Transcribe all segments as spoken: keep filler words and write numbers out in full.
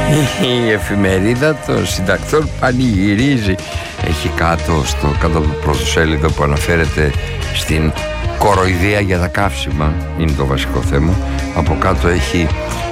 Η εφημερίδα των συντακτών πανηγυρίζει. Έχει κάτω στο κάτω από το πρωτοσέλιδο που αναφέρεται στην κοροϊδία για τα καύσιμα. Είναι το βασικό θέμα. Από κάτω έχει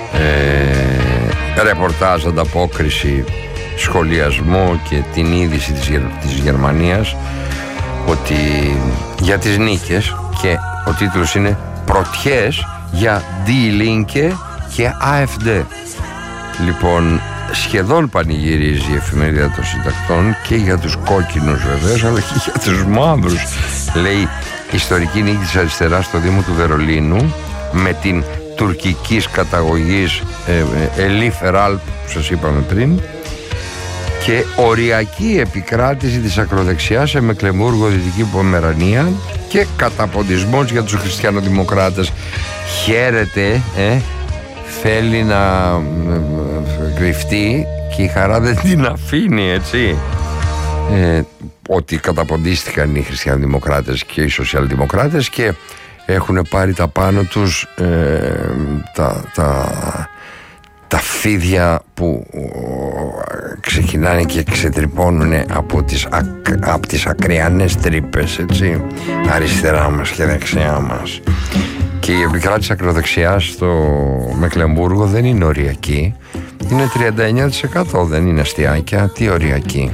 ε, ρεπορτάζ, ανταπόκριση, σχολιασμό και την είδηση της, της Γερμανίας ότι για τις νίκες, και ο τίτλος είναι «Πρωτιές για Die Linke και AfD». Λοιπόν, σχεδόν πανηγυρίζει η εφημερίδα των συντακτών και για τους κόκκινους βεβαίως, αλλά και για τους μαύρους. Λέει ιστορική νίκη της αριστεράς στο Δήμο του Βερολίνου με την τουρκικής καταγωγής Ελί Φεράλπ που σας είπαμε πριν, και οριακή επικράτηση της ακροδεξιάς σε Μεκλεμβούργο, Δυτική Πομερανία, και καταποντισμός για τους χριστιανοδημοκράτες. Χαίρεται, ε, θέλει να κρυφτεί και η χαρά δεν την αφήνει, έτσι, ε, ότι καταποντίστηκαν οι χριστιανοδημοκράτες και οι σοσιαλδημοκράτες και έχουν πάρει τα πάνω τους ε, τα, τα, τα φίδια που ξεκινάνε και ξετρυπώνουν από τις, ακ, από τις ακριανές τρύπες, έτσι, αριστερά μας και δεξιά μας. Και η επικράτηση ακροδεξιάς στο Μεκλεμβούργο δεν είναι οριακή, είναι τριάντα εννέα τοις εκατό, δεν είναι αστιάκια, τι οριακή.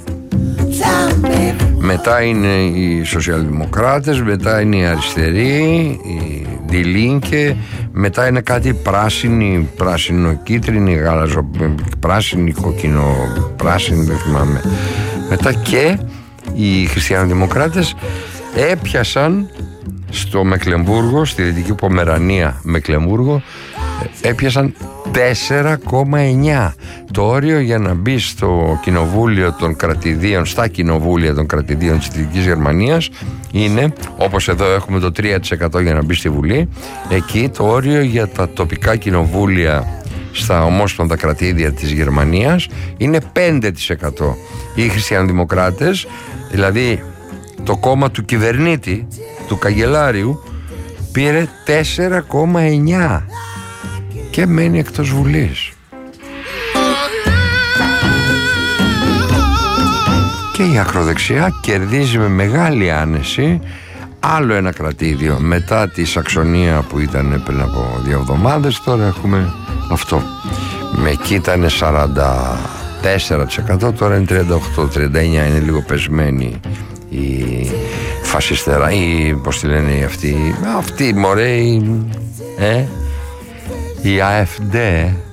Μετά είναι οι σοσιαλδημοκράτες, μετά είναι οι αριστεροί, οι Die Linke, μετά είναι κάτι πράσινη, πράσινο-κίτρινη, γάλαζο, πράσινη, κόκκινο, πράσινη, δεν θυμάμαι. Μετά και οι χριστιανοδημοκράτες έπιασαν στο Μεκλεμβούργο, στη Δυτική Πομερανία Μεκλεμβούργο, έπιασαν τέσσερα κόμμα εννιά. Το όριο για να μπει στο κοινοβούλιο των κρατηδίων, στα κοινοβούλια των κρατηδίων της Δυτικής Γερμανίας είναι, όπως εδώ έχουμε το τρία τοις εκατό για να μπει στη Βουλή, εκεί το όριο για τα τοπικά κοινοβούλια στα ομόσπονδα κρατήδια της Γερμανίας είναι πέντε τοις εκατό. Οι χριστιανοδημοκράτες, δηλαδή το κόμμα του κυβερνήτη, του καγκελάριου, πήρε τέσσερα κόμμα εννιά και μένει εκτός Βουλής. Και η ακροδεξιά κερδίζει με μεγάλη άνεση άλλο ένα κρατήδιο. Μετά τη Σαξονία που ήταν πριν από δύο εβδομάδες, τώρα έχουμε αυτό. Με εκεί ήταν σαράντα τέσσερα τοις εκατό, τώρα είναι τριάντα οκτώ τριάντα εννιά, είναι λίγο πεσμένη η φασιστερά, ή πώς τη λένε αυτοί, αυτοί μωρέ, ε, η AfD,